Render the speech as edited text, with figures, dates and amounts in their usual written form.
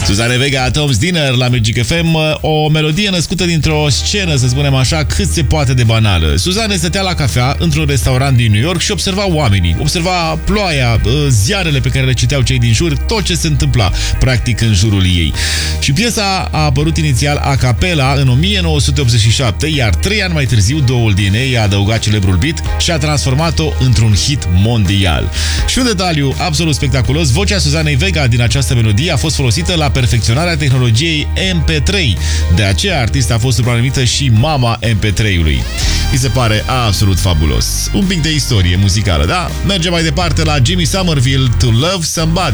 Suzanne Vega, Tom's Dinner la Magic FM, o melodie născută dintr-o scenă, să spunem așa, cât se poate de banală. Suzanne stătea la cafea într-un restaurant din New York și observa oamenii, observa ploaia, ziarele pe care le citeau cei din jur, tot ce se întâmpla practic în jurul ei. Și piesa a apărut inițial a cappella în 1987, iar 3 ani mai târziu Două din ei a adăugat celebrul beat și a transformat-o într-un hit mondial. Și un detaliu absolut spectaculos, vocea Suzanei Vega din această melodie a fost folosită la perfecționarea tehnologiei MP3. De aceea artista a fost supranumită și mama MP3-ului. Mi se pare absolut fabulos. Un pic de istorie muzicală, da? Mergem mai departe la Jimmy Somerville, To Love Somebody.